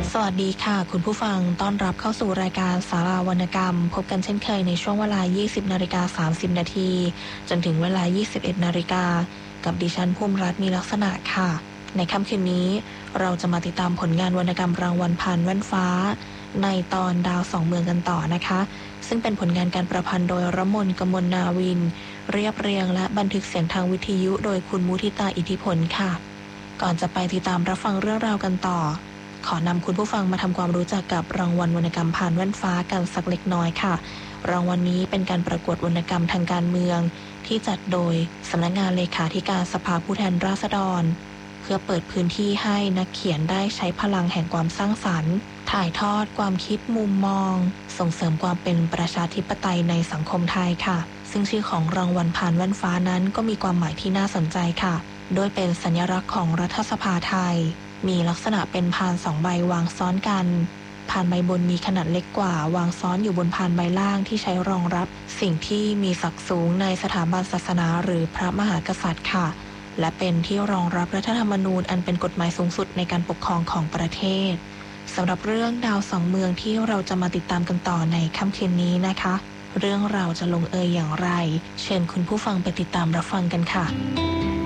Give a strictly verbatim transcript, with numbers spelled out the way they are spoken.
สวัสดีค่ะคุณผู้ฟังต้อนรับเข้าสู่รายการสาราวรรณกรรมพบกันเช่นเคยในช่วงเวลา ยี่สิบนาฬิกาสามสิบนาทีจนถึงเวลา ยี่สิบเอ็ดนาฬิกากับดิฉันภูมิรัตน์มีลักษณะค่ะในค่ำคืนนี้เราจะมาติดตามผลงานวรรณกรรมรางวัลผ่านแว่นฟ้าในตอนดาวสองเมืองกันต่อนะคะซึ่งเป็นผลงานการประพันธ์โดยรมน กมลนาวินเรียบเรียงและบันทึกเสียงทางวิทยุโดยคุณมุทิตาอิทธิพลค่ะก่อนจะไปติดตามรับฟังเรื่องราวกันต่อขอนำคุณผู้ฟังมาทำความรู้จักกับรางวัลวรรณกรรมผ่านแว่นฟ้ากันสักเล็กน้อยค่ะรางวัลนี้เป็นการประกวดวรรณกรรมทางการเมืองที่จัดโดยสำนักงานเลขาธิการสภาผู้แทนราษฎรเพื่อเปิดพื้นที่ให้นักเขียนได้ใช้พลังแห่งความสร้างสรรค์ถ่ายทอดความคิดมุมมองส่งเสริมความเป็นประชาธิปไตยในสังคมไทยค่ะซึ่งชื่อของรางวัลผ่านแว่นฟ้านั้นก็มีความหมายที่น่าสนใจค่ะโดยเป็นสัญลักษณ์ของรัฐสภาไทยมีลักษณะเป็นพานสองใบวางซ้อนกันพานใบบนมีขนาดเล็กกว่าวางซ้อนอยู่บนพานใบล่างที่ใช้รองรับสิ่งที่มีศักดิ์สูงในสถาบันศาสนาหรือพระมหากษัตริย์ค่ะและเป็นที่รองรับรัฐธรรมนูญอันเป็นกฎหมายสูงสุดในการปกครองของประเทศสำหรับเรื่องดาวสองเมืองที่เราจะมาติดตามกันต่อในค่ำคืนนี้นะคะเรื่องราวจะลงเอยอย่างไรเชิญคุณผู้ฟังไปติดตามรับฟังกันค่ะ